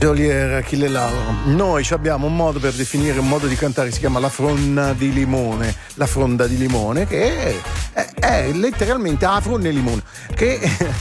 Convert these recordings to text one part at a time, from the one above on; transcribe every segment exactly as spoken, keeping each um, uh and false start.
Dolier, Achille Lauro. Noi abbiamo un modo per definire un modo di cantare, si chiama la fronna di limone, la fronda di limone, che è, è, è letteralmente la fronna di limone, che,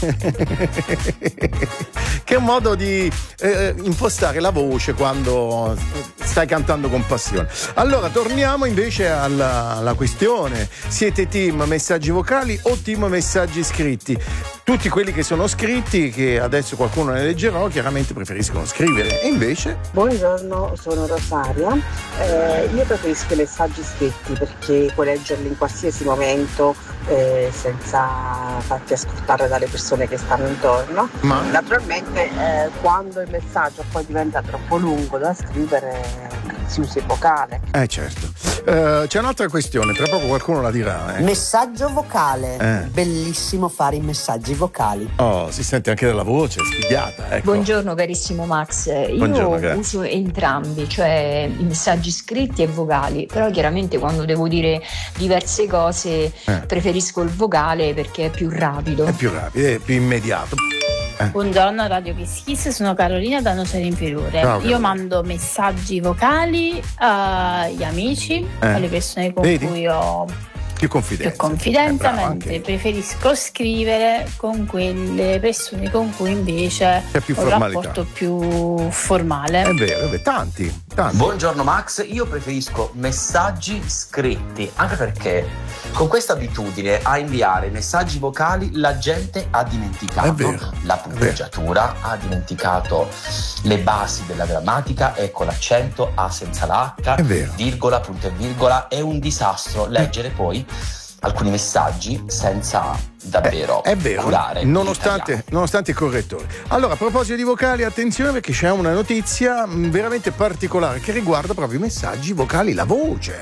che è un modo di eh, impostare la voce quando stai cantando con passione. Allora torniamo invece alla, alla questione: siete team messaggi vocali o team messaggi scritti? Tutti quelli che sono scritti, che adesso qualcuno ne leggerò, chiaramente preferiscono scrivere, e invece... Buongiorno, sono Rosaria. Eh, io preferisco i messaggi scritti perché puoi leggerli in qualsiasi momento eh, senza farti ascoltare dalle persone che stanno intorno. Ma... Naturalmente eh, quando il messaggio poi diventa troppo lungo da scrivere si usa il vocale. Eh certo. Uh, c'è un'altra questione, tra poco qualcuno la dirà. Eh. Messaggio vocale. Eh. Bellissimo fare i messaggi vocali. Oh, si sente anche dalla voce, spigliata. Ecco. Buongiorno carissimo Max, io Buongiorno, uso entrambi, cioè i messaggi scritti e vocali, però chiaramente quando devo dire diverse cose eh. preferisco il vocale perché è più rapido. È più rapido, è più immediato. Eh. Buongiorno Radio Kiss Kiss, sono Carolina da Nocera Inferiore. Ciao, Io mando messaggi vocali agli amici, eh. alle persone con Vedi? cui ho Più confidenza. più confidenza, Eh, bravo, mentre anche. preferisco scrivere con quelle persone con cui invece C'è più ho un formalità. rapporto più formale. È vero, è vero, tanti, tanti. Buongiorno Max, io preferisco messaggi scritti, anche perché con questa abitudine a inviare messaggi vocali la gente ha dimenticato È vero, la punteggiatura, ha dimenticato le basi della grammatica, ecco l'accento, A senza la H, È vero. virgola, punto e virgola, è un disastro leggere poi alcuni messaggi senza davvero È vero, curare nonostante, l'italiano. nonostante il correttore. Allora, a proposito di vocali, attenzione perché c'è una notizia mh, veramente particolare che riguarda proprio i messaggi vocali, la voce.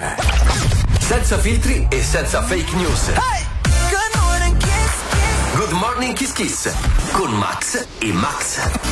Senza filtri e senza fake news. Good morning Kiss Kiss con Max e Max.